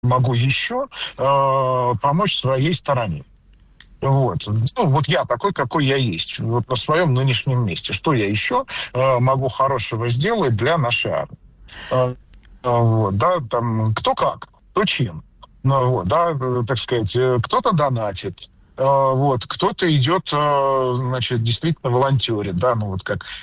могу еще помочь своей стороне. Вот. Ну, вот я такой, какой я есть. Вот на своем нынешнем месте. Что я еще могу хорошего сделать для нашей армии? Вот, да, там, кто как, кто чем. Ну, вот, да, так сказать, кто-то донатит, вот, кто-то идет, значит, действительно волонтерит, да, ну, вот как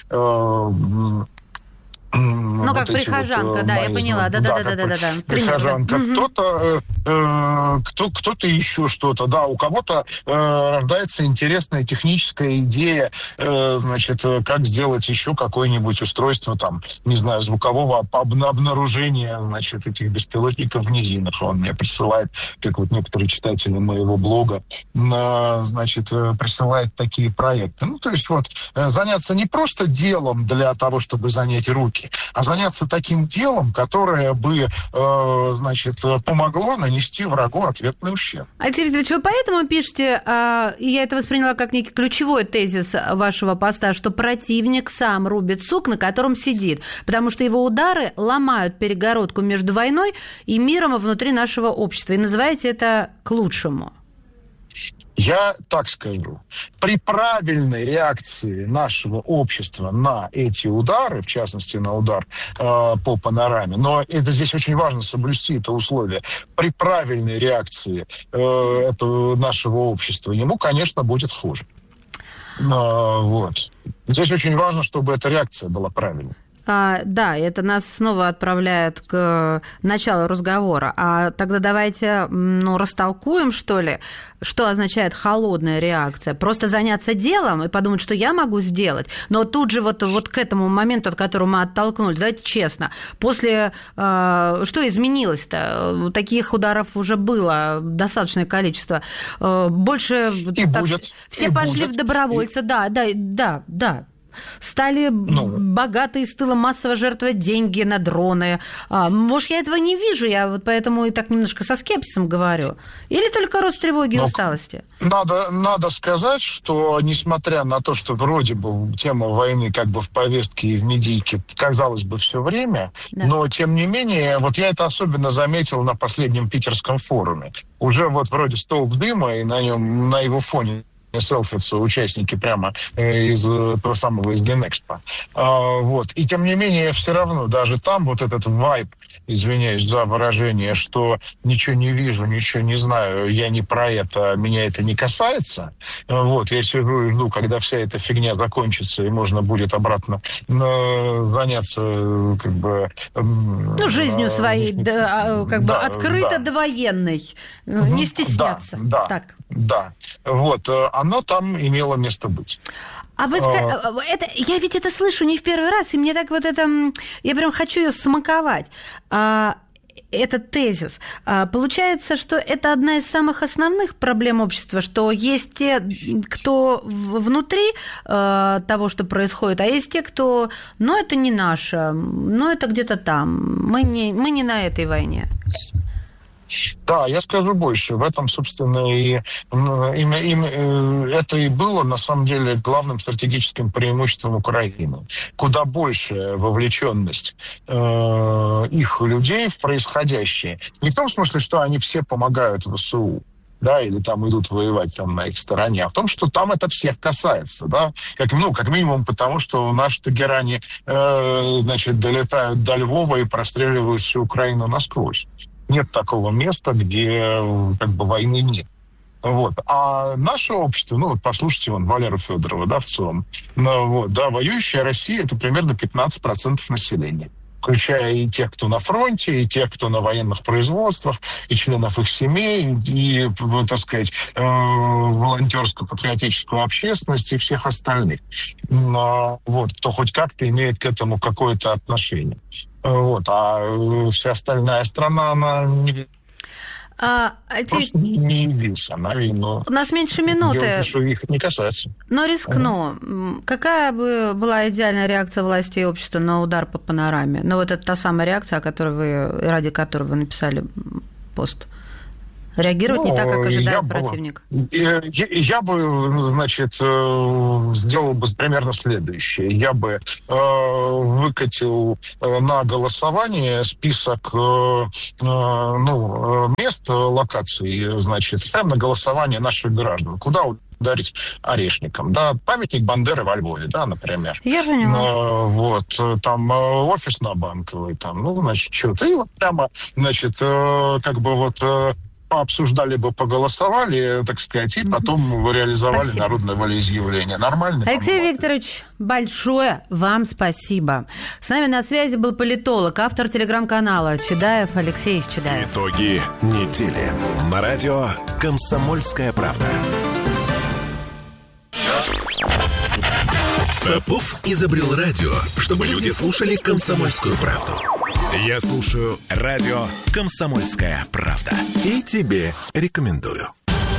Ну, как вот эти вот прихожанка, да, я мои, поняла. да, как Да-да-да-да-да. Пример, да. прихожанка, Мгм. кто-то еще что-то, да, у кого-то рождается интересная техническая идея, значит, как сделать еще какое-нибудь устройство, там, не знаю, звукового обнаружения, значит, этих беспилотников в низинах. Он мне присылает, как вот некоторые читатели моего блога, значит, присылает такие проекты. Ну, то есть вот заняться не просто делом для того, чтобы занять руки, а заняться таким делом, которое бы, значит, помогло нанести врагу ответный ущерб. Алексей Викторович, вы поэтому пишете, и я это восприняла как некий ключевой тезис вашего поста, что противник сам рубит сук, на котором сидит, потому что его удары ломают перегородку между войной и миром внутри нашего общества. И называете это к лучшему. Я так скажу, при правильной реакции нашего общества на эти удары, в частности, на удар по панораме, но это здесь очень важно соблюсти это условие, при правильной реакции этого нашего общества ему, конечно, будет хуже. Вот. Здесь очень важно, чтобы эта реакция была правильной. Да, это нас снова отправляет к началу разговора. А тогда давайте растолкуем, что ли, что означает холодная реакция. Просто заняться делом и подумать, что я могу сделать. Но тут же вот к этому моменту, от которого мы оттолкнулись, давайте честно, после... что изменилось-то? Таких ударов уже было достаточное количество. Больше... И будет. Все и пошли будет. в добровольцы, да. Стали богатые с тыла массово жертвовать деньги на дроны. Может, я этого не вижу, я вот поэтому и так немножко со скепсисом говорю. Или только рост тревоги и усталости? Надо сказать, что несмотря на то, что вроде бы тема войны как бы в повестке и в медийке, казалось бы, все время, да. Но тем не менее, вот я это особенно заметил на последнем питерском форуме. Уже вот вроде столб дыма, и на его фоне селфятся участники прямо из того самого из Генэкспо. Вот. И тем не менее, все равно даже там вот этот вайб, извиняюсь за выражение, что ничего не вижу, ничего не знаю, я не про это, меня это не касается. Вот. Я сижу и жду, когда вся эта фигня закончится, и можно будет обратно заняться как бы... жизнью своей, как бы открыто довоенной, не стесняться. Да. Вот. Оно там имело место быть. А вы я ведь это слышу не в первый раз, и мне так вот это... Я прям хочу ее смаковать. Этот тезис. Получается, что это одна из самых основных проблем общества, что есть те, кто внутри того, что происходит, а есть те, кто... это не наше, это где-то там. Мы не на этой войне. Да, я скажу больше. В этом, собственно, и это и было, на самом деле, главным стратегическим преимуществом Украины. Куда большая вовлеченность их людей в происходящее. Не в том смысле, что они все помогают ВСУ, да, или там идут воевать там на их стороне, а в том, что там это всех касается, да, как минимум потому, что наши тагерани, значит, долетают до Львова и простреливают всю Украину насквозь. Нет такого места, где как бы войны нет. Вот. А наше общество, послушайте, Валеру Федорова, да, в целом, воюющая Россия — это примерно 15% населения, включая и тех, кто на фронте, и тех, кто на военных производствах, и членов их семей, и, так сказать, волонтерско-патриотическую общественность, и всех остальных. Кто хоть как-то имеет к этому какое-то отношение. А вся остальная страна, она просто не явился на войну. У нас меньше минуты. Делайте, что их не касается. Но рискну. Какая бы была идеальная реакция власти и общества на удар по панораме? Это та самая реакция, ради которой вы написали пост. Реагировать не так, как ожидает противник. Я бы, значит, сделал бы примерно следующее. Я бы выкатил на голосование список мест, локаций, значит, прямо на голосование наших граждан. Куда ударить орешником, да, памятник Бандеры во Львове, да, например. Я поняла. Вот, там офис на Банковой, там, значит, что-то. И вот прямо, значит, как бы вот пообсуждали бы, поголосовали, так сказать, и потом реализовали Спасибо. Народное волеизъявление. Нормально? Алексей Викторович, большое вам спасибо. С нами на связи был политолог, автор телеграм-канала Чудаев Алексей Чудаев. Итоги недели. На радио «Комсомольская правда». Попов изобрел радио, чтобы люди слушали «Комсомольскую правду». Я слушаю радио «Комсомольская правда». И тебе рекомендую.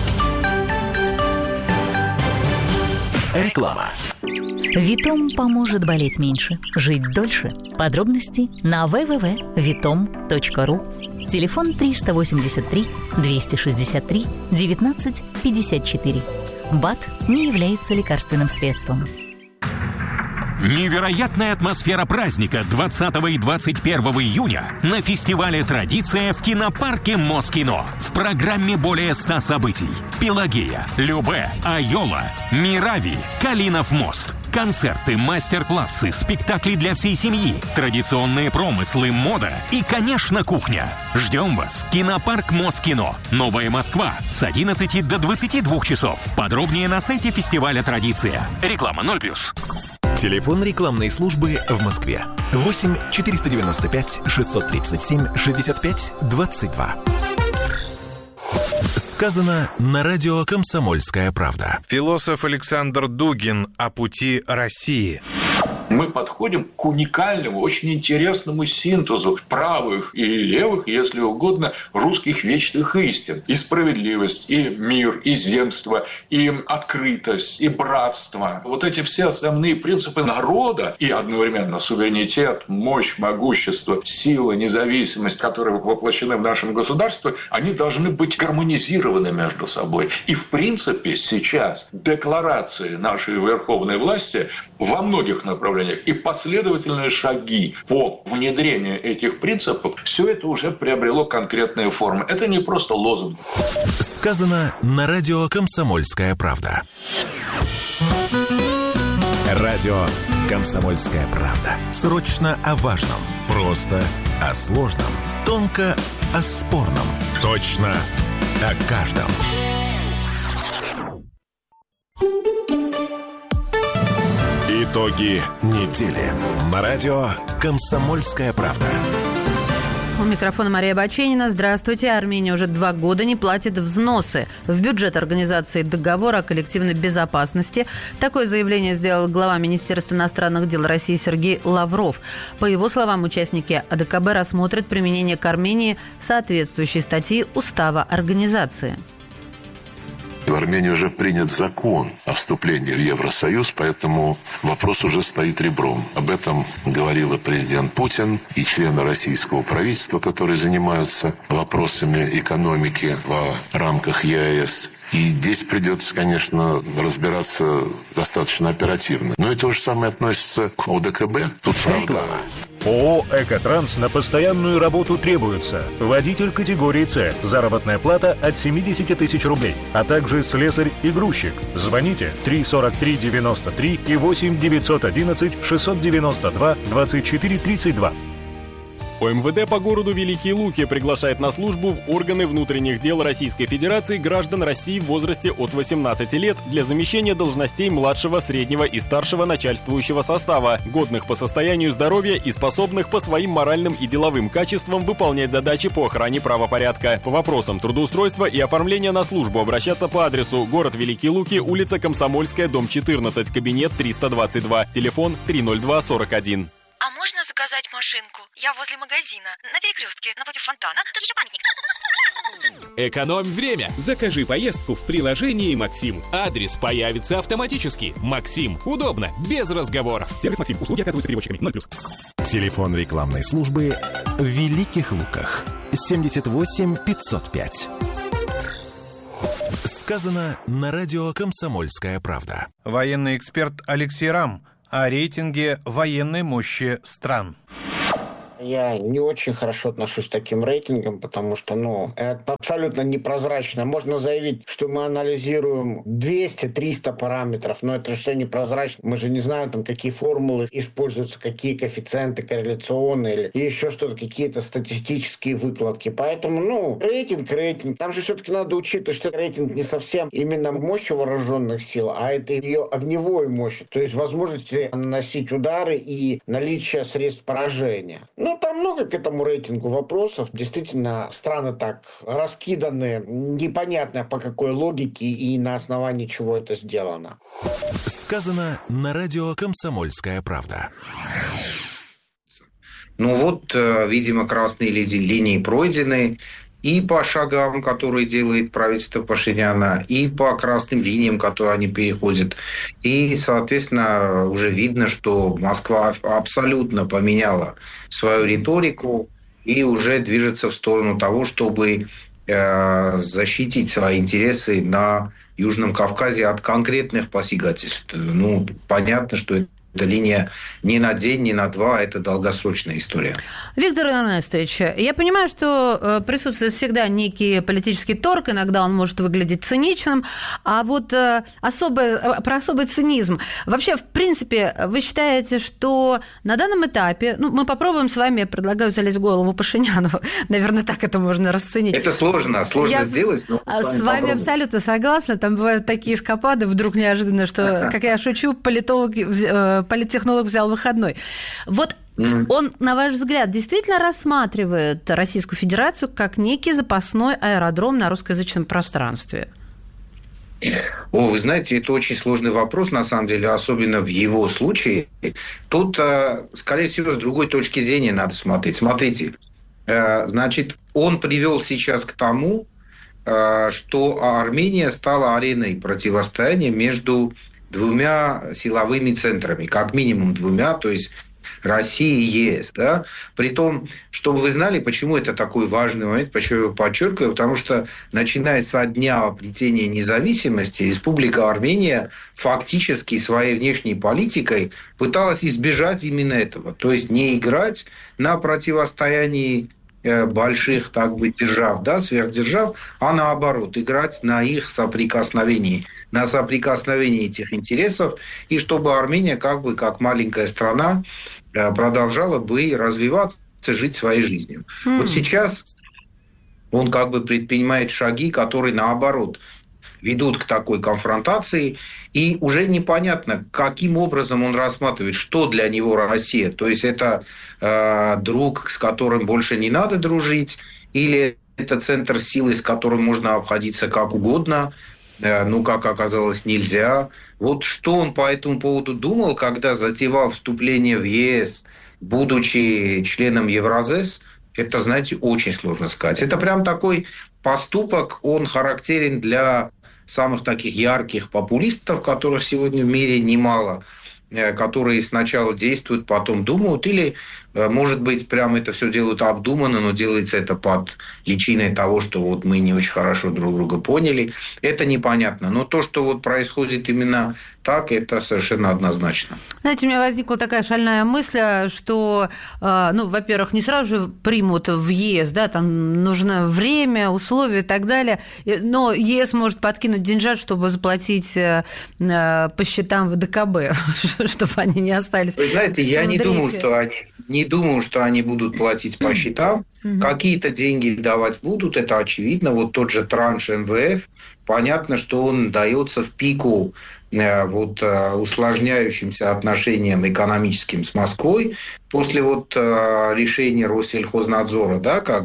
Реклама. Витом поможет болеть меньше, жить дольше. Подробности на www.vitom.ru. Телефон 383 263 19 54. БАД не является лекарственным средством. Невероятная атмосфера праздника 20 и 21 июня на фестивале «Традиция» в кинопарке Москино. В программе более 100 событий. Пелагея, Любэ, Айола, Мирави, Калинов мост. Концерты, мастер-классы, спектакли для всей семьи, традиционные промыслы, мода и, конечно, кухня. Ждем вас. Кинопарк Москино. Новая Москва. С 11 до 22 часов. Подробнее на сайте фестиваля «Традиция». Реклама 0+. Телефон рекламной службы в Москве. 8 495 637 65 22. Сказано на радио «Комсомольская правда». Философ Александр Дугин о пути России. Мы подходим к уникальному, очень интересному синтезу правых и левых, если угодно, русских вечных истин. И справедливость, и мир, и земство, и открытость, и братство. Вот эти все основные принципы народа и одновременно суверенитет, мощь, могущество, сила, независимость, которые воплощены в нашем государстве, они должны быть гармонизированы между собой. И в принципе сейчас декларации нашей верховной власти во многих направлениях и последовательные шаги по внедрению этих принципов, все это уже приобрело конкретные формы. Это не просто лозунг. Сказано на радио «Комсомольская правда». Радио «Комсомольская правда». Срочно о важном. Просто о сложном. Тонко о спорном. Точно о каждом. Итоги недели. На радио «Комсомольская правда». У микрофона Мария Баченина. Здравствуйте. Армения уже 2 года не платит взносы в бюджет организации договора о коллективной безопасности. Такое заявление сделал глава Министерства иностранных дел России Сергей Лавров. По его словам, участники АДКБ рассмотрят применение к Армении соответствующей статьи Устава организации. В Армении уже принят закон о вступлении в Евросоюз, поэтому вопрос уже стоит ребром. Об этом говорил и президент Путин, и члены российского правительства, которые занимаются вопросами экономики в рамках ЕАЭС. И здесь придется, конечно, разбираться достаточно оперативно. Но и то же самое относится к ОДКБ. Тут правда. ООО «Экотранс» на постоянную работу требуется. Водитель категории С. Заработная плата от 70 тысяч рублей. А также слесарь и грузчик. Звоните 343 93 и 8 911 692 24 32. ОМВД по городу Великие Луки приглашает на службу в органы внутренних дел Российской Федерации граждан России в возрасте от 18 лет для замещения должностей младшего, среднего и старшего начальствующего состава, годных по состоянию здоровья и способных по своим моральным и деловым качествам выполнять задачи по охране правопорядка. По вопросам трудоустройства и оформления на службу обращаться по адресу: город Великие Луки, улица Комсомольская, дом 14, кабинет 322, телефон 30241. А можно заказать машинку? Я возле магазина, на перекрестке, напротив фонтана. Тут еще памятник. Экономь время. Закажи поездку в приложении «Максим». Адрес появится автоматически. «Максим». Удобно, без разговоров. Сервис «Максим». Услуги оказываются перевозчиками. 0+. Телефон рекламной службы в Великих Луках. 78 505. Сказано на радио «Комсомольская правда». Военный эксперт Алексей Рам о рейтинге военной мощи стран. Я не очень хорошо отношусь к таким рейтингам, потому что, это абсолютно непрозрачно. Можно заявить, что мы анализируем 200-300 параметров, но это же все непрозрачно. Мы же не знаем, какие формулы используются, какие коэффициенты корреляционные или еще что-то, какие-то статистические выкладки. Поэтому, рейтинг. Там же все-таки надо учитывать, что рейтинг не совсем именно мощи вооруженных сил, а это ее огневой мощь, то есть возможности наносить удары и наличие средств поражения. Там много к этому рейтингу вопросов. Действительно, страны так раскиданы, непонятно по какой логике и на основании чего это сделано. Сказано на радио «Комсомольская правда». Видимо, красные линии пройдены и по шагам, которые делает правительство Пашиняна, и по красным линиям, которые они переходят. И, соответственно, уже видно, что Москва абсолютно поменяла свою риторику и уже движется в сторону того, чтобы защитить свои интересы на Южном Кавказе от конкретных посягательств. Понятно, что эта линия не на день, не на два, это долгосрочная история. Виктор Эрнестович, я понимаю, что присутствует всегда некий политический торг, иногда он может выглядеть циничным, а про особый цинизм. Вообще, в принципе, вы считаете, что на данном этапе, мы попробуем с вами, я предлагаю залезть в голову Пашиняну, наверное, так это можно расценить. Это сложно сделать, но с вами абсолютно согласна, там бывают такие эскапады, вдруг неожиданно, что, как я шучу, политтехнолог взял выходной. Он, на ваш взгляд, действительно рассматривает Российскую Федерацию как некий запасной аэродром на русскоязычном пространстве? Вы знаете, это очень сложный вопрос, на самом деле, особенно в его случае. Тут, скорее всего, с другой точки зрения надо смотреть. Смотрите, он привел сейчас к тому, что Армения стала ареной противостояния между двумя силовыми центрами, как минимум двумя, то есть России и ЕС. Да? Притом, чтобы вы знали, почему это такой важный момент, почему я его подчеркиваю, потому что, начиная со дня обретения независимости, Республика Армения фактически своей внешней политикой пыталась избежать именно этого. То есть не играть на противостоянии больших держав, сверхдержав, а наоборот, играть на их соприкосновении, на соприкосновении этих интересов, и чтобы Армения как маленькая страна продолжала бы развиваться, жить своей жизнью. Вот сейчас он предпринимает шаги, которые наоборот ведут к такой конфронтации, и уже непонятно, каким образом он рассматривает, что для него Россия. То есть это друг, с которым больше не надо дружить, или это центр силы, с которым можно обходиться как угодно, как оказалось, нельзя. Вот что он по этому поводу думал, когда затевал вступление в ЕС, будучи членом Евразес, это, знаете, очень сложно сказать. Это прям такой поступок, он характерен для самых таких ярких популистов, которых сегодня в мире немало, которые сначала действуют, потом думают, или, может быть, прямо это все делают обдуманно, но делается это под личиной того, что мы не очень хорошо друг друга поняли. Это непонятно. Но то, что происходит именно так, это совершенно однозначно. Знаете, у меня возникла такая шальная мысль, что, во-первых, не сразу же примут в ЕС, там нужно время, условия и так далее, но ЕС может подкинуть деньжат, чтобы заплатить по счетам в ДКБ, чтобы они не остались. Вы знаете, я не думаю, что они будут платить по счетам. Какие-то деньги давать будут, это очевидно. Вот тот же транш МВФ, понятно, что он дается в пику усложняющимся отношениям экономическим с Москвой после решения Россельхознадзора,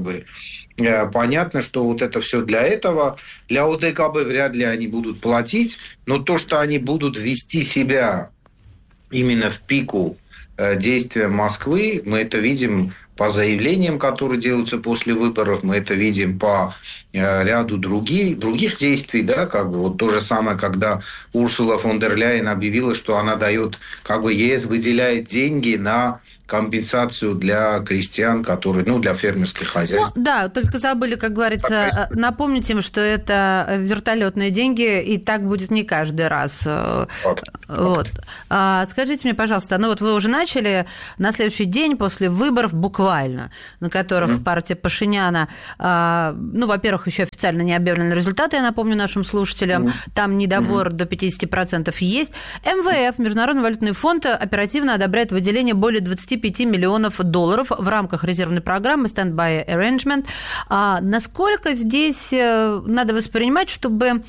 понятно, что это все для этого. Для ОДКБ вряд ли они будут платить, но то, что они будут вести себя именно в пику действия Москвы, мы это видим по заявлениям, которые делаются после выборов, мы это видим по ряду других действий, то же самое, когда Урсула фон дер Ляйен объявила, что она дает, ЕС выделяет деньги на компенсацию для крестьян, которые, для фермерских хозяйств. Да, только забыли, как говорится, напомнить им, что это вертолетные деньги, и так будет не каждый раз. Вот. Скажите мне, пожалуйста, вы уже начали на следующий день после выборов буквально, на которых партия Пашиняна, во-первых, еще официально не объявлены результаты, я напомню нашим слушателям, там недобор до 50% есть. МВФ, Международный валютный фонд, оперативно одобряет выделение более 25 миллионов долларов в рамках резервной программы Stand-by Arrangement. Насколько здесь надо воспринимать, чтобы,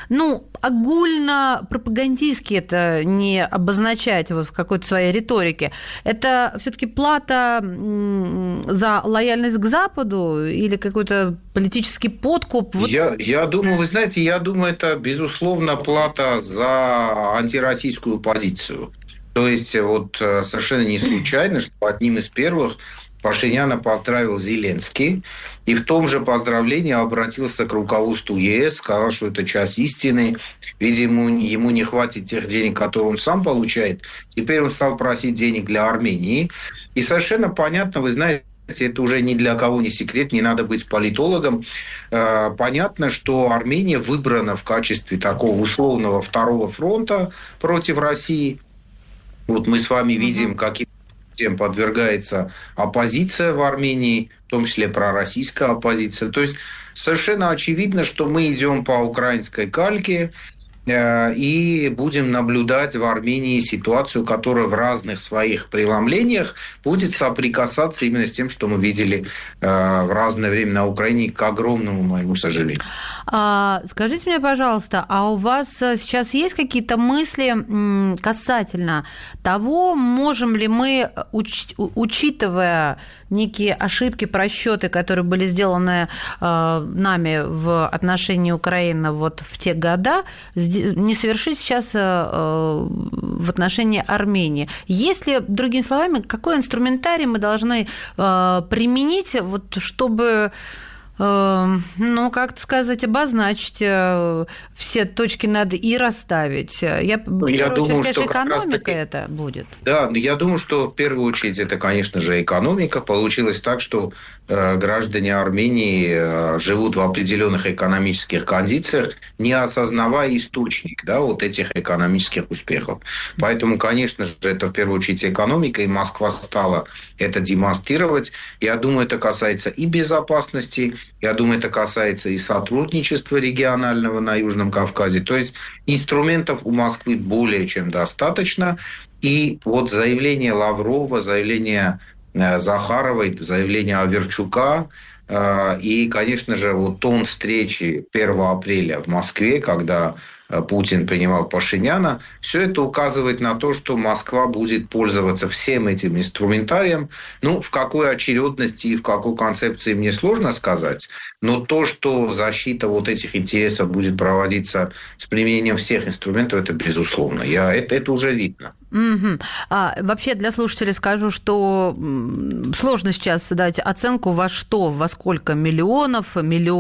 огульно пропагандистски это не обозначать в какой-то своей риторике? Это все-таки плата за лояльность к Западу или какой-то политический подкуп? Я думаю, вы знаете, это, безусловно, плата за антироссийскую позицию. То есть совершенно не случайно, что одним из первых Пашиняна поздравил Зеленский, и в том же поздравлении обратился к руководству ЕС, сказал, что это часть истины, видимо, ему не хватит тех денег, которые он сам получает, теперь он стал просить денег для Армении, и совершенно понятно, вы знаете, это уже ни для кого не секрет, не надо быть политологом. Понятно, что Армения выбрана в качестве такого условного второго фронта против России. Мы с вами видим, каким тем подвергается оппозиция в Армении, в том числе пророссийская оппозиция. То есть совершенно очевидно, что мы идем по украинской кальке и будем наблюдать в Армении ситуацию, которая в разных своих преломлениях будет соприкасаться именно с тем, что мы видели в разное время на Украине, к огромному моему сожалению. Скажите мне, пожалуйста, а у вас сейчас есть какие-то мысли касательно того, можем ли мы, учитывая некие ошибки, просчеты, которые были сделаны нами в отношении Украины в те года, не совершить сейчас в отношении Армении? Есть ли, другими словами, какой инструментарий мы должны применить, чтобы как-то сказать, обозначить все точки над «и» расставить? Я думаю, что экономика это будет. Да, я думаю, что в первую очередь это, конечно же, экономика. Получилось так, что граждане Армении живут в определенных экономических кондициях, не осознавая источник этих экономических успехов. Поэтому, конечно же, это в первую очередь экономика, и Москва стала это демонстрировать. Я думаю, это касается и безопасности, я думаю, это касается и сотрудничества регионального на Южном Кавказе. То есть инструментов у Москвы более чем достаточно. И заявление Лаврова, заявление Захаровой, заявление Аверчука и, конечно же, тон встречи 1 апреля в Москве, когда Путин принимал Пашиняна, все это указывает на то, что Москва будет пользоваться всем этим инструментарием. В какой очередности и в какой концепции мне сложно сказать, но то, что защита этих интересов будет проводиться с применением всех инструментов, это безусловно. Это уже видно. Угу. Вообще для слушателей скажу, что сложно сейчас дать оценку во сколько миллионов,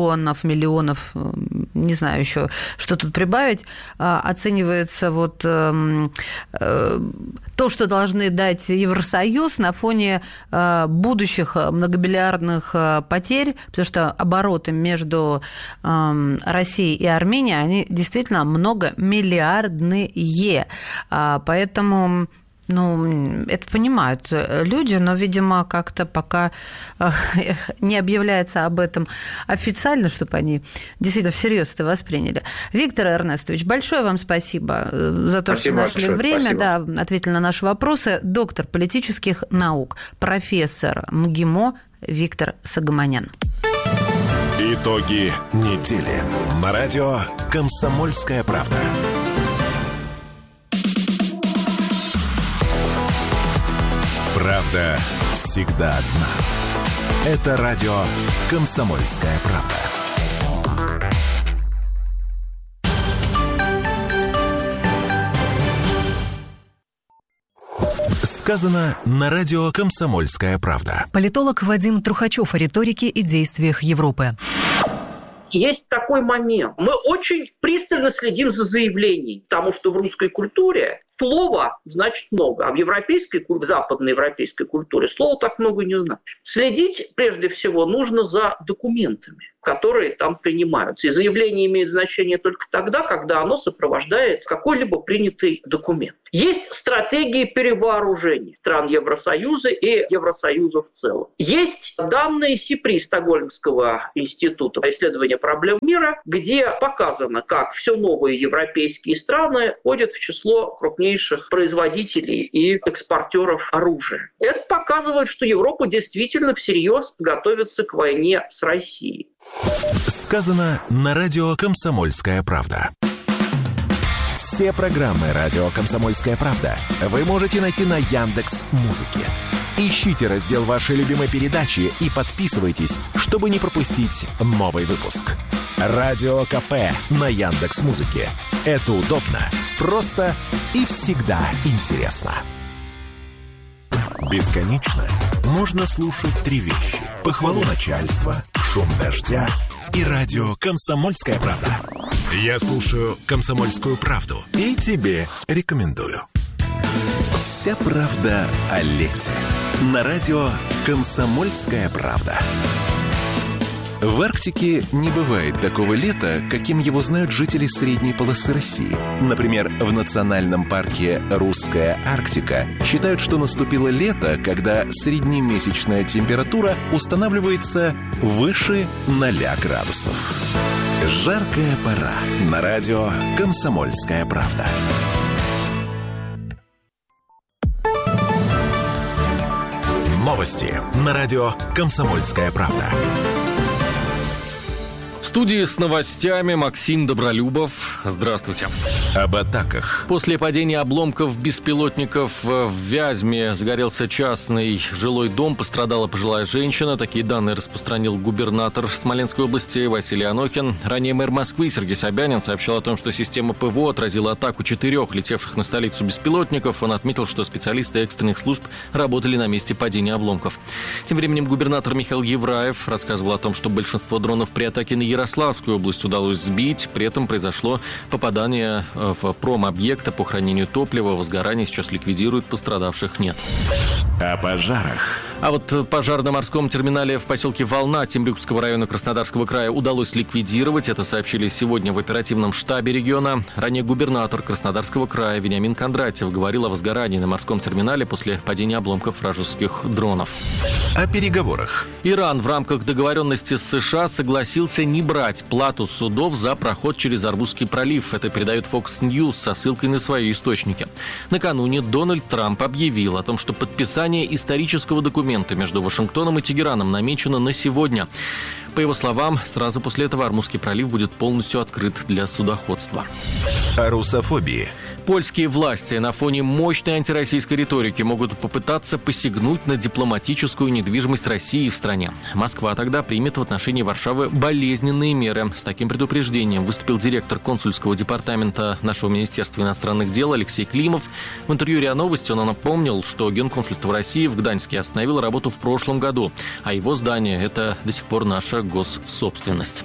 не знаю еще, что тут прибавить, оценивается то, что должны дать Евросоюз на фоне будущих многомиллиардных потерь, потому что обороты между Россией и Арменией, они действительно многомиллиардные, поэтому это понимают люди, но, видимо, как-то пока не объявляется об этом официально, чтобы они действительно всерьез это восприняли. Виктор Эрнестович, большое вам спасибо за то, что нашли время, ответили на наши вопросы. Доктор политических наук, профессор МГИМО Виктор Согомонян. Итоги недели. На радио «Комсомольская правда». Правда всегда одна. Это радио «Комсомольская правда». Сказано на радио «Комсомольская правда». Политолог Вадим Трухачев о риторике и действиях Европы. Есть такой момент. Мы очень пристально следим за заявлениями, потому что в русской культуре слово значит много, а в западноевропейской культуре слово так много не значит. Следить, прежде всего, нужно за документами, которые там принимаются. И заявление имеет значение только тогда, когда оно сопровождает какой-либо принятый документ. Есть стратегии перевооружений стран Евросоюза и Евросоюза в целом. Есть данные СИПРИ, Стокгольмского института исследования проблем мира, где показано, как все новые европейские страны входят в число крупнейших производителей и экспортеров оружия. Это показывает, что Европа действительно всерьез готовится к войне с Россией. Сказано на радио «Комсомольская правда». Все программы радио «Комсомольская правда» вы можете найти на Яндекс.Музыке. Ищите раздел вашей любимой передачи и подписывайтесь, чтобы не пропустить новый выпуск. Радио КП на Яндекс.Музыке. Это удобно, просто и всегда интересно. Бесконечно можно слушать три вещи: похвалу начальства, шум дождя и радио «Комсомольская правда». Я слушаю «Комсомольскую правду» и тебе рекомендую. Вся правда о лете. На радио «Комсомольская правда». В Арктике не бывает такого лета, каким его знают жители средней полосы России. Например, в национальном парке «Русская Арктика» считают, что наступило лето, когда среднемесячная температура устанавливается выше 0 градусов. Жаркая пора. На радио «Комсомольская правда». Новости на радио «Комсомольская правда». В студии с новостями Максим Добролюбов. Здравствуйте. Об атаках. После падения обломков беспилотников в Вязьме загорелся частный жилой дом. Пострадала пожилая женщина. Такие данные распространил губернатор Смоленской области Василий Анохин. Ранее мэр Москвы Сергей Собянин сообщил о том, что система ПВО отразила атаку 4 летевших на столицу беспилотников. Он отметил, что специалисты экстренных служб работали на месте падения обломков. Тем временем губернатор Михаил Евраев рассказывал о том, что большинство дронов при атаке на Ярославскую область удалось сбить. При этом произошло попадание в промобъекта по хранению топлива. Возгорание сейчас ликвидируют, пострадавших нет. О пожарах. А вот пожар на морском терминале в поселке Волна Темрюкского района Краснодарского края удалось ликвидировать. Это сообщили сегодня в оперативном штабе региона. Ранее губернатор Краснодарского края Вениамин Кондратьев говорил о возгорании на морском терминале после падения обломков вражеских дронов. О переговорах. Иран в рамках договоренности с США согласился не брать плату судов за проход через Арбузский пролив. Это передает Fox News со ссылкой на свои источники. Накануне Дональд Трамп объявил о том, что подписание исторического документа между Вашингтоном и Тегераном намечено на сегодня. По его словам, сразу после этого Армузский пролив будет полностью открыт для судоходства. О русофобии. Польские власти на фоне мощной антироссийской риторики могут попытаться посягнуть на дипломатическую недвижимость России в стране. Москва тогда примет в отношении Варшавы болезненные меры. С таким предупреждением выступил директор консульского департамента нашего Министерства иностранных дел Алексей Климов. В интервью РИА Новости он напомнил, что Генконсульство России в Гданьске остановило работу в прошлом году, а его здание – это до сих пор наша госсобственность.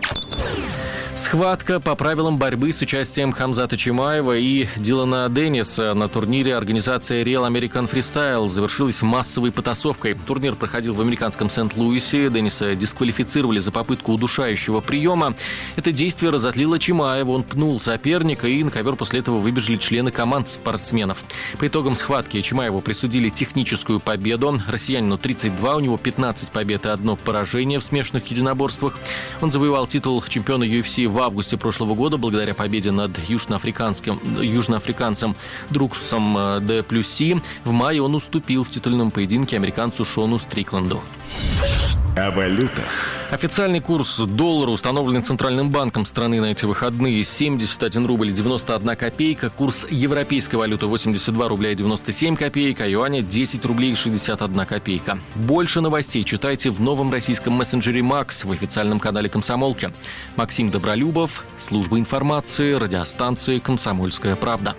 Схватка по правилам борьбы с участием Хамзата Чимаева и Дилана Денниса на турнире организации Real American Freestyle завершилась массовой потасовкой. Турнир проходил в американском Сент-Луисе. Денниса дисквалифицировали за попытку удушающего приема. Это действие разозлило Чимаева. Он пнул соперника, и на ковер после этого выбежали члены команд спортсменов. По итогам схватки Чимаеву присудили техническую победу. Россиянину 32, у него 15 побед и 1 поражение в смешанных единоборствах. Он завоевал титул чемпиона UFC в августе прошлого года благодаря победе над южноафриканцем Друксом де Плюси. В мае он уступил в титульном поединке американцу Шону Стрикленду. О валютах. Официальный курс доллара, установленный Центральным банком страны на эти выходные, 71 рубль 91 копейка. Курс европейской валюты 82 рубля 97 копеек, а юаня 10 рублей 61 копейка. Больше новостей читайте в новом российском мессенджере «Макс» в официальном канале «Комсомолки». Максим Добролюбов, служба информации, радиостанции «Комсомольская правда».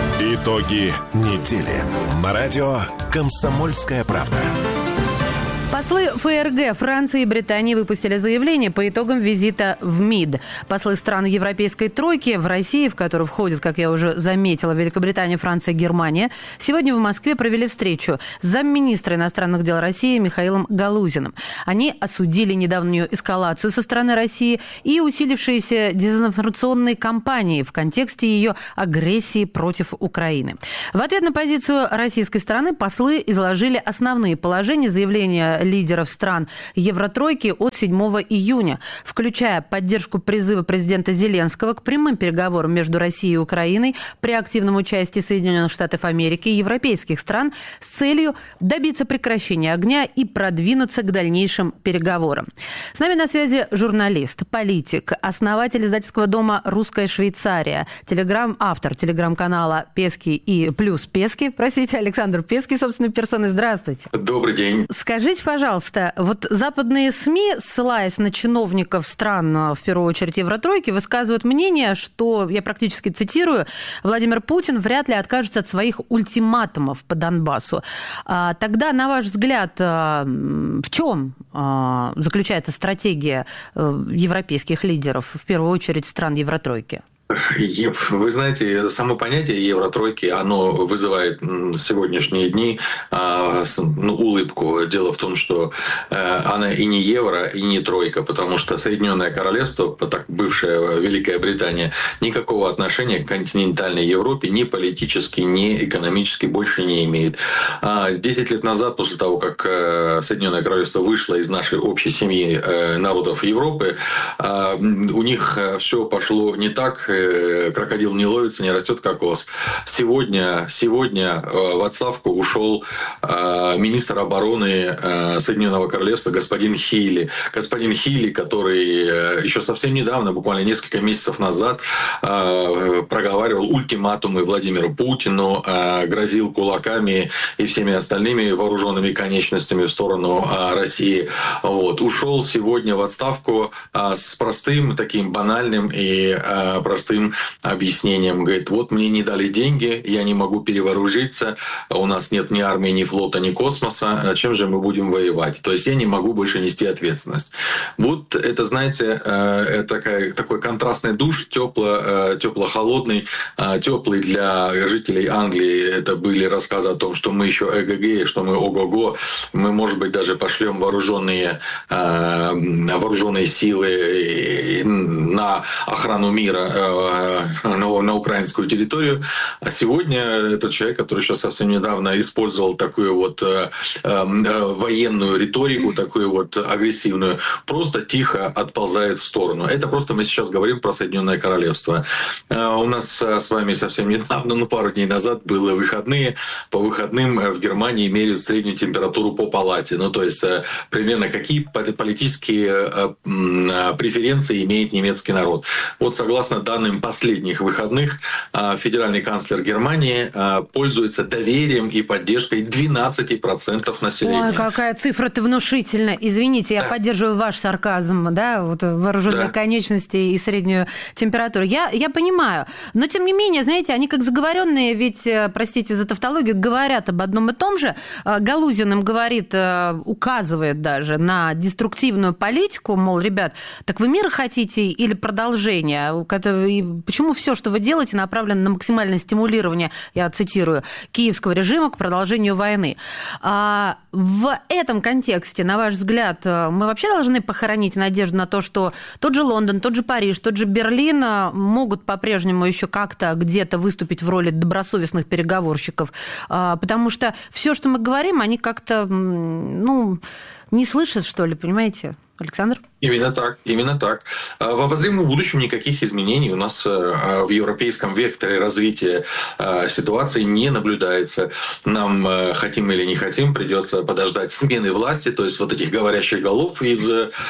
Итоги недели. На радио «Комсомольская правда». Послы ФРГ, Франции и Британии выпустили заявление по итогам визита в МИД. Послы стран Европейской тройки в России, в которую входят, как я уже заметила, Великобритания, Франция, Германия, сегодня в Москве провели встречу с замминистра иностранных дел России Михаилом Галузиным. Они осудили недавнюю эскалацию со стороны России и усилившиеся дезинформационные кампании в контексте ее агрессии против Украины. В ответ на позицию российской стороны послы изложили основные положения заявления лидеров стран Евротройки от 7 июня, включая поддержку призыва президента Зеленского к прямым переговорам между Россией и Украиной при активном участии Соединенных Штатов Америки и европейских стран с целью добиться прекращения огня и продвинуться к дальнейшим переговорам. С нами на связи журналист, политик, основатель издательского дома «Русская Швейцария», автор телеграм-канала «Пески» и «Плюс Пески», Александр Пески, собственной персоной. Здравствуйте. Добрый день. Скажите, пожалуйста, вот западные СМИ, ссылаясь на чиновников стран, в первую очередь Евротройки, высказывают мнение, что, я практически цитирую, Владимир Путин вряд ли откажется от своих ультиматумов по Донбассу. Тогда, на ваш взгляд, в чем заключается стратегия европейских лидеров, в первую очередь стран Евротройки? Вы знаете, само понятие Евротройки, оно вызывает в сегодняшние дни улыбку. Дело в том, что она и не евро, и не тройка, потому что Соединенное Королевство, бывшая Великая Британия, никакого отношения к континентальной Европе ни политически, ни экономически больше не имеет. 10 лет назад, после того, как Соединенное Королевство вышло из нашей общей семьи народов Европы, у них все пошло не так. Крокодил не ловится, не растет кокос. Сегодня в отставку ушел министр обороны Соединенного Королевства господин Хилли. Господин Хилли, который еще совсем недавно, буквально несколько месяцев назад, проговаривал ультиматумы Владимиру Путину, грозил кулаками и всеми остальными вооруженными конечностями в сторону России. Ушел сегодня в отставку с простым, таким банальным и простым объяснением. Говорит, вот мне не дали деньги, я не могу перевооружиться, у нас нет ни армии, ни флота, ни космоса, чем же мы будем воевать? То есть я не могу больше нести ответственность. Вот это, знаете, такой контрастный душ, тепло-холодный, теплый для жителей Англии. Это были рассказы о том, что мы еще эгг, что мы ого-го, мы, может быть, даже пошлем вооруженные силы на охрану мира на украинскую территорию. А сегодня этот человек, который сейчас совсем недавно использовал такую вот военную риторику, такую вот агрессивную, просто тихо отползает в сторону. Это просто мы сейчас говорим про Соединенное Королевство. У нас с вами совсем недавно, пару дней назад, были выходные. По выходным в Германии меряют среднюю температуру по палате. То есть примерно какие политические преференции имеет немецкий народ. Вот согласно данным последних выходных, федеральный канцлер Германии пользуется доверием и поддержкой 12% населения. Ой, какая цифра-то внушительная. Извините, я поддерживаю ваш сарказм, вооруженные конечности и среднюю температуру. Я понимаю. Но, тем не менее, знаете, они как заговоренные, ведь, простите за тавтологию, говорят об одном и том же. Галузин им говорит, указывает даже на деструктивную политику, мол, ребят, так вы мира хотите или продолжение? Почему все, что вы делаете, направлено на максимальное стимулирование, я цитирую, киевского режима к продолжению войны? В этом контексте, на ваш взгляд, мы вообще должны похоронить надежду на то, что тот же Лондон, тот же Париж, тот же Берлин могут по-прежнему еще как-то где-то выступить в роли добросовестных переговорщиков? Потому что все, что мы говорим, они как-то, не слышат, что ли, понимаете? Александр? Именно так. В обозримом будущем никаких изменений у нас в европейском векторе развития ситуации не наблюдается. Нам, хотим или не хотим, придется подождать смены власти, то есть вот этих говорящих голов из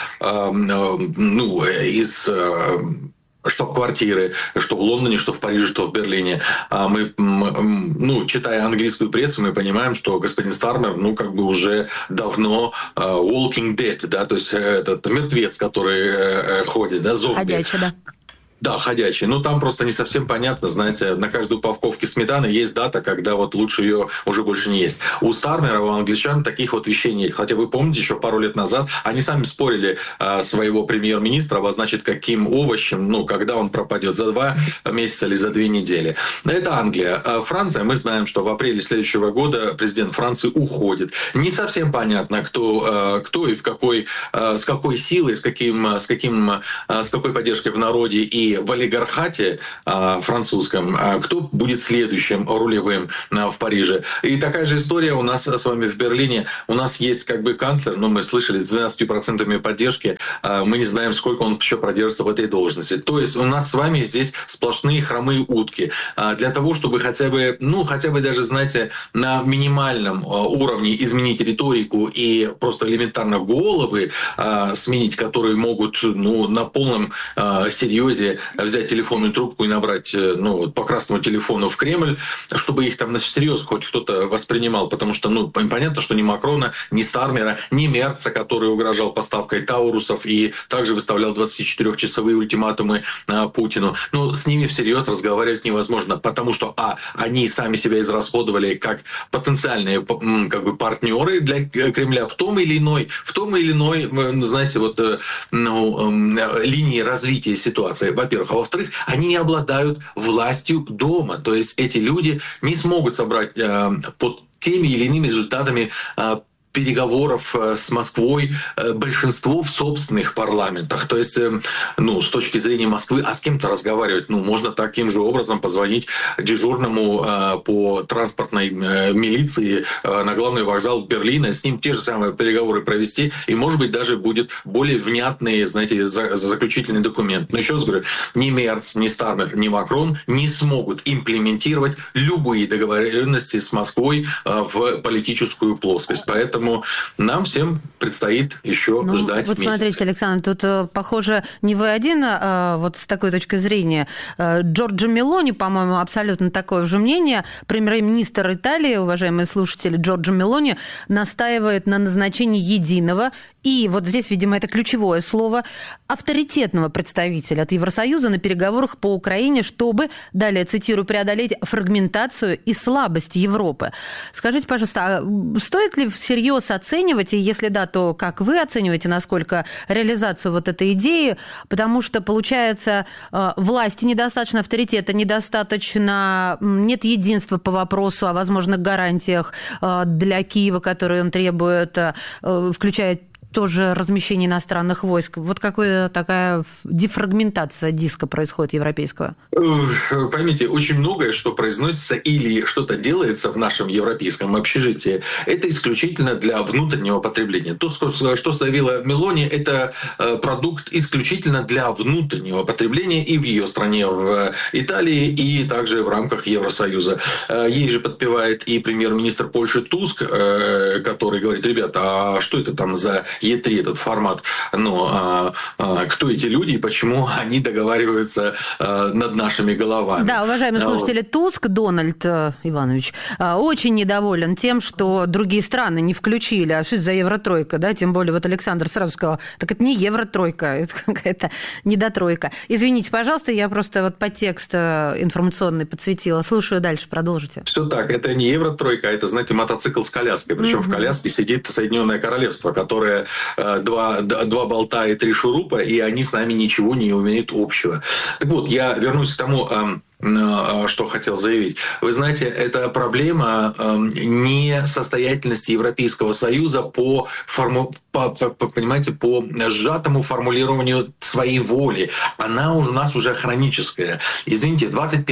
штаб-квартиры, что в Лондоне, что в Париже, что в Берлине. Мы, читая английскую прессу, мы понимаем, что господин Стармер, уже давно walking dead, то есть этот мертвец, который ходит, зомби. Ходячий, да. Да, ходячий. Ну, там просто не совсем понятно, знаете, на каждой упаковке сметаны есть дата, когда вот лучше ее уже больше не есть. У Стармера, у англичан таких вот вещей нет. Хотя вы помните, еще пару лет назад они сами спорили своего премьер-министра обозначить каким овощем, ну, когда он пропадет, за 2 месяца или за 2 недели. Это Англия. Франция, мы знаем, что в апреле следующего года президент Франции уходит. Не совсем понятно, кто и в какой, с какой силой, с какой поддержкой в народе и в олигархате французском, кто будет следующим рулевым в Париже. И такая же история у нас с вами в Берлине. У нас есть как бы канцлер, но мы слышали, с 12% поддержки. Мы не знаем, сколько он еще продержится в этой должности. То есть у нас с вами здесь сплошные хромые утки. Для того, чтобы хотя бы даже, знаете, на минимальном уровне изменить риторику и просто элементарно головы сменить, которые могут на полном серьезе взять телефонную трубку и набрать по красному телефону в Кремль, чтобы их там всерьез хоть кто-то воспринимал, потому что понятно, что ни Макрона, ни Стармера, ни Мерца, который угрожал поставкой таурусов и также выставлял 24-часовые ультиматумы Путину. С ними всерьез разговаривать невозможно, потому что они сами себя израсходовали как потенциальные как бы партнеры для Кремля в том или иной, знаете, линии развития ситуации, во-первых. А во-вторых, они не обладают властью дома. То есть эти люди не смогут собрать под теми или иными результатами переговоров с Москвой большинство в собственных парламентах. То есть, с точки зрения Москвы, с кем-то разговаривать, можно таким же образом позвонить дежурному по транспортной милиции на главный вокзал в Берлине, с ним те же самые переговоры провести, и, может быть, даже будет более внятный, знаете, заключительный документ. Но еще раз говорю, ни Мерц, ни Стармер, ни Макрон не смогут имплементировать любые договоренности с Москвой в политическую плоскость. Поэтому нам всем предстоит еще ждать месяца. Смотрите, Александр, тут, похоже, не вы один, с такой точки зрения. Джорджо Мелони, по-моему, абсолютно такое же мнение. Премьер-министр Италии, уважаемые слушатели, Джорджо Мелони настаивает на назначении единого и, вот здесь, видимо, это ключевое слово, авторитетного представителя от Евросоюза на переговорах по Украине, чтобы, далее цитирую, преодолеть фрагментацию и слабость Европы. Скажите, пожалуйста, стоит ли всерьез оценивать, и если да, то как вы оцениваете, насколько реализацию вот этой идеи, потому что, получается, власти недостаточно, авторитета недостаточно, нет единства по вопросу о возможных гарантиях для Киева, которые он требует, включая тоже размещение иностранных войск. Вот какая такая дефрагментация диска происходит европейского? Поймите, очень многое, что произносится или что-то делается в нашем европейском общежитии, это исключительно для внутреннего потребления. То, что заявила Мелони, это продукт исключительно для внутреннего потребления и в ее стране, в Италии, и также в рамках Евросоюза. Ей же подпевает и премьер-министр Польши Туск, который говорит: ребята, а что это там за Е3, этот формат, кто эти люди и почему они договариваются над нашими головами. Да, уважаемые слушатели, Туск, Дональд Иванович, очень недоволен тем, что другие страны не включили, а что это за евротройка, да, тем более вот Александр сразу сказал, так это не евротройка, это какая-то недотройка. Извините, пожалуйста, я просто подтекст информационный подсветила. Слушаю дальше, продолжите. Все так, это не евротройка, это, знаете, мотоцикл с коляской, причем в коляске сидит Соединенное Королевство, которое 2 болта и 3 шурупа, и они с нами ничего не имеют общего. Так вот, я вернусь к тому, что хотел заявить. Вы знаете, это проблема несостоятельности Европейского Союза по сжатому формулированию своей воли. Она у нас уже хроническая. Извините, в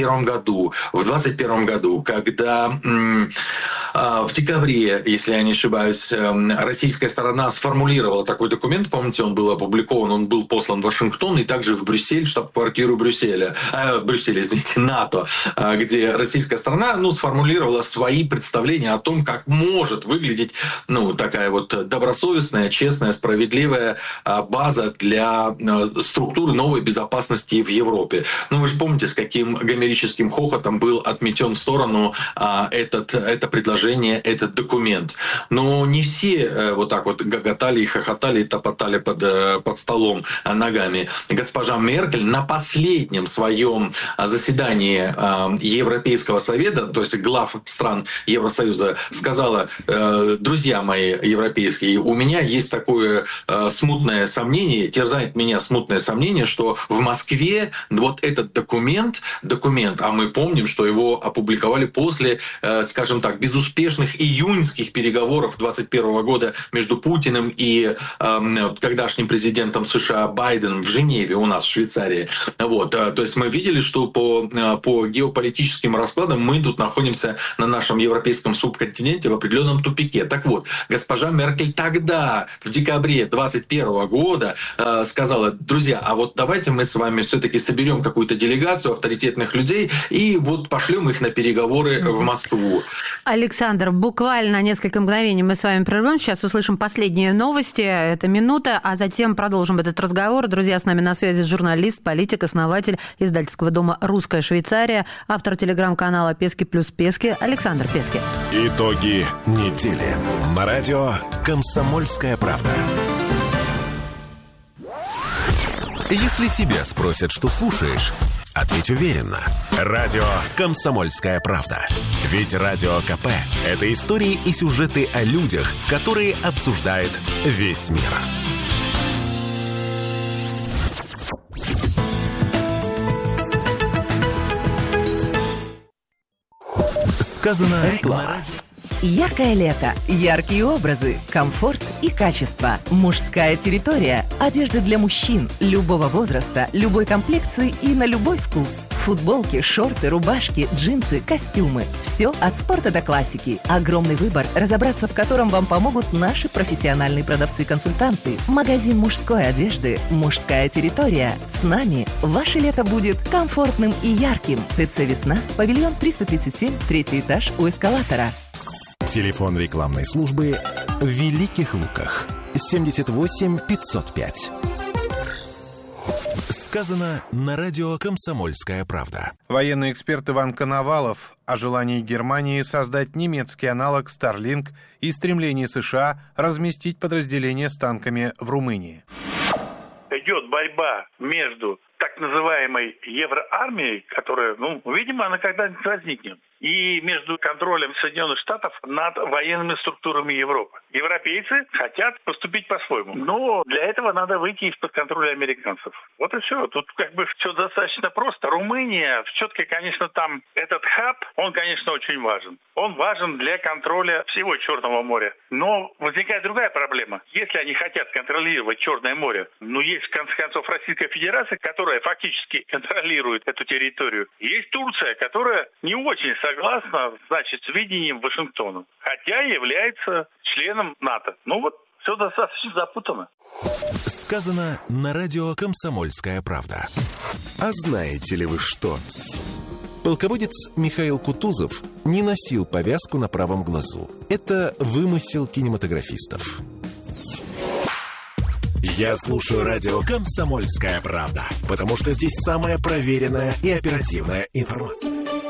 2021 году, когда в декабре, если я не ошибаюсь, российская сторона сформулировала такой документ, помните, он был опубликован, он был послан в Вашингтон и также в Брюссель, штаб-квартиру Брюсселя, НАТО, где российская сторона сформулировала свои представления о том, как может выглядеть такая добросовестная, честная, справедливая база для структуры новой безопасности в Европе. Вы же помните, с каким гомерическим хохотом был отметен в сторону это предложение предложение, этот документ. Но не все вот так вот гоготали и хохотали и топотали под столом ногами. Госпожа Меркель на последнем своем заседании Европейского совета, то есть глав стран Евросоюза, сказала: друзья мои европейские, у меня есть такое смутное сомнение, терзает меня смутное сомнение, что в Москве вот этот документ, а мы помним, что его опубликовали после, скажем так, безуспешных июньских переговоров 2021 года между Путиным и тогдашним президентом США Байденом в Женеве, у нас в Швейцарии. Вот. То есть мы видели, что по геополитическим раскладам мы тут находимся на нашем европейском субконтиненте в определенном тупике. Так вот, госпожа Меркель тогда, в декабре 2021 года, сказала: друзья, а вот давайте мы с вами все-таки соберем какую-то делегацию авторитетных людей и вот пошлем их на переговоры в Москву. Александр, буквально несколько мгновений мы с вами прервем. Сейчас услышим последние новости. Это минута, а затем продолжим этот разговор. Друзья, с нами на связи журналист, политик, основатель издательского дома «Русская Швейцария», автор телеграм-канала «Пески плюс Пески» Александр Пески. Итоги недели. На радио «Комсомольская правда». Если тебя спросят, что слушаешь, ответь уверенно. Радио «Комсомольская правда». Ведь Радио КП – это истории и сюжеты о людях, которые обсуждает весь мир. Сказано реклама. Яркое лето, яркие образы, комфорт и качество. Мужская территория. Одежда для мужчин любого возраста, любой комплекции и на любой вкус. Футболки, шорты, рубашки, джинсы, костюмы. Все от спорта до классики. Огромный выбор, разобраться в котором вам помогут наши профессиональные продавцы-консультанты. Магазин мужской одежды «Мужская территория». С нами ваше лето будет комфортным и ярким. ТЦ «Весна», павильон 337, 3-й этаж у эскалатора. Телефон рекламной службы в Великих Луках 78 505. Сказано на радио «Комсомольская правда». Военный эксперт Иван Коновалов о желании Германии создать немецкий аналог Starlink и стремлении США разместить подразделения с танками в Румынии. Идет борьба между так называемой евроармией, которая, видимо, она когда-нибудь возникнет, и между контролем Соединенных Штатов над военными структурами Европы. Европейцы хотят поступить по-своему, но для этого надо выйти из-под контроля американцев. Вот и все. Тут все достаточно просто. Румыния, все-таки, конечно, там этот хаб, он, конечно, очень важен. Он важен для контроля всего Черного моря. Но возникает другая проблема. Если они хотят контролировать Черное море, есть, в конце концов, Российская Федерация, которая фактически контролирует эту территорию. Есть Турция, которая не очень согласна, с видением Вашингтона, хотя является членом НАТО. Все достаточно запутано. Сказано на радио «Комсомольская правда». А знаете ли вы что? Полководец Михаил Кутузов не носил повязку на правом глазу. Это вымысел кинематографистов. Я слушаю радио «Комсомольская правда», потому что здесь самая проверенная и оперативная информация.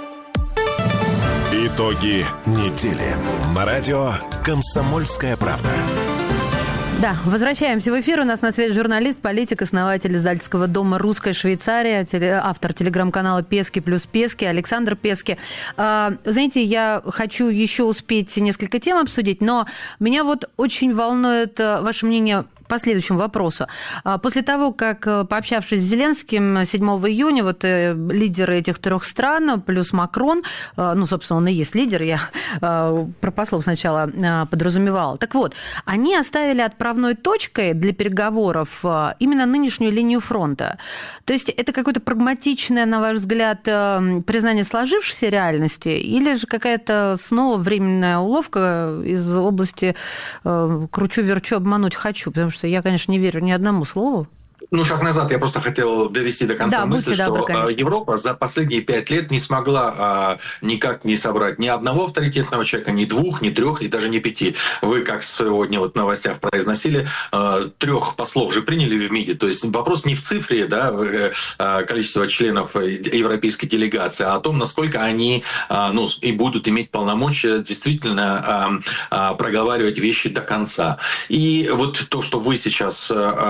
Итоги недели. На радио «Комсомольская правда». Да, возвращаемся в эфир. У нас на связи журналист, политик, основатель издательского дома «Русская Швейцария», автор телеграм-канала «Пески плюс Пески» Александр Пески. Знаете, я хочу еще успеть несколько тем обсудить, но меня очень волнует ваше мнение по следующему вопросу. После того, как, пообщавшись с Зеленским 7 июня, лидеры этих трех стран, плюс Макрон, собственно, он и есть лидер, я про послов сначала подразумевала. Так вот, они оставили отправной точкой для переговоров именно нынешнюю линию фронта. То есть это какое-то прагматичное, на ваш взгляд, признание сложившейся реальности или же какая-то снова временная уловка из области «кручу-верчу, обмануть хочу», потому что я, конечно, не верю ни одному слову. шаг назад. Я просто хотел довести до конца мысль, что Европа за последние 5 лет не смогла никак не собрать ни одного авторитетного человека, ни 2, ни 3, и даже не 5. Вы, как сегодня в новостях произносили, 3 послов же приняли в МИДе. То есть вопрос не в цифре, количество членов европейской делегации, а о том, насколько они и будут иметь полномочия действительно проговаривать вещи до конца. И вот то, что вы сейчас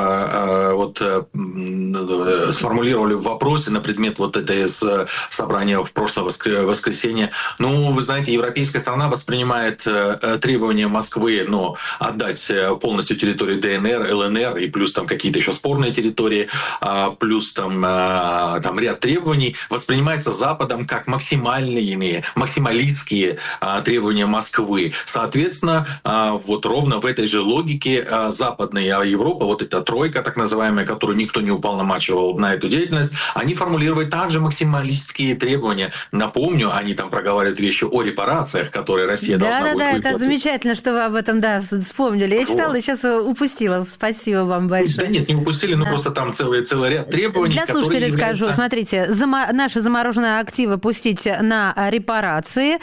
сформулировали в вопросе на предмет вот этой собрания в прошлое воскресенье. Вы знаете, европейская страна воспринимает требования Москвы, отдать полностью территорию ДНР, ЛНР и плюс там какие-то еще спорные территории, плюс там ряд требований, воспринимается Западом как максималистские требования Москвы. Соответственно, вот ровно в этой же логике Западная Европа, вот эта тройка так называемая, которую никто не уполномачивал на эту деятельность, они формулируют также максималистские требования. Напомню, они там проговаривают вещи о репарациях, которые Россия должна будет выплатить. Да, это замечательно, что вы об этом, вспомнили. Я читала и сейчас упустила. Спасибо вам большое. Да нет, не упустили, просто там целый ряд требований. Для слушателей скажу, смотрите, наши замороженные активы пустить на репарации,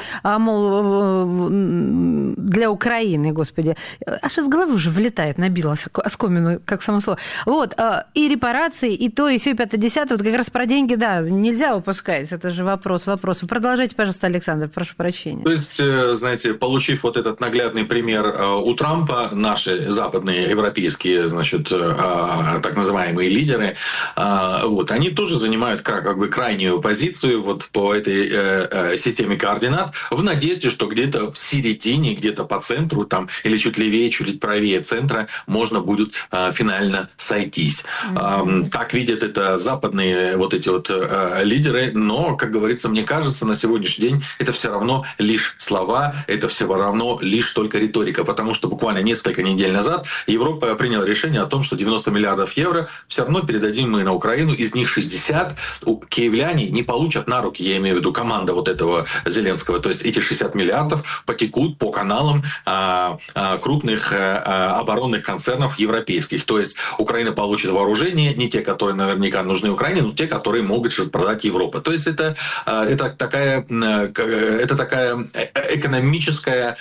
для Украины, господи. Аж из головы уже влетает, набилась оскомину, как само слово. И репарации, и то, и все, и 5-10. Вот как раз про деньги, нельзя упускать. Это же вопрос. Вы продолжайте, пожалуйста, Александр, прошу прощения. То есть, знаете, получив вот этот наглядный пример у Трампа, наши западные европейские, так называемые лидеры, они тоже занимают крайнюю позицию по этой системе координат в надежде, что где-то в середине, где-то по центру, или чуть левее, чуть правее центра можно будет финально сойтись. Так видят это западные лидеры, но, как говорится, мне кажется, на сегодняшний день это все равно лишь слова, это все равно лишь только риторика, потому что буквально несколько недель назад Европа приняла решение о том, что 90 миллиардов евро все равно передадим мы на Украину, из них 60 киевляне не получат на руки, я имею в виду команда этого Зеленского, то есть эти 60 миллиардов потекут по каналам крупных оборонных концернов европейских, то есть Украина получит вооружение, не те, которые наверняка нужны Украине, но те, которые могут продать Европа. То есть это такая экономическое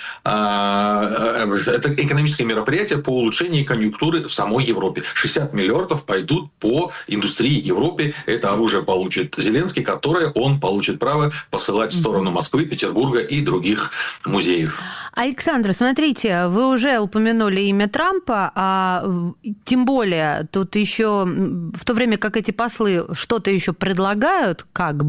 мероприятие по улучшению конъюнктуры в самой Европе. 60 миллиардов пойдут по индустрии Европе. Это оружие получит Зеленский, которое он получит право посылать в сторону Москвы, Петербурга и других музеев. Александр, смотрите, вы уже упомянули имя Трампа, а тем более тут еще в то время как эти послы что-то еще предлагают,